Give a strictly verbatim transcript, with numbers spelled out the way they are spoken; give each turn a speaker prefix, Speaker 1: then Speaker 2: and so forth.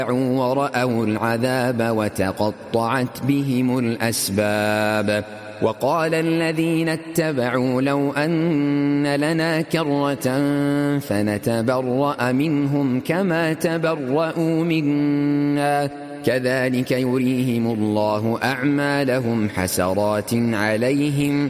Speaker 1: ورأوا العذاب وتقطعت بهم الأسباب. وقال الذين اتبعوا لو أن لنا كرة فنتبرأ منهم كما تبرأوا منا كذلك يريهم الله أعمالهم حسرات عليهم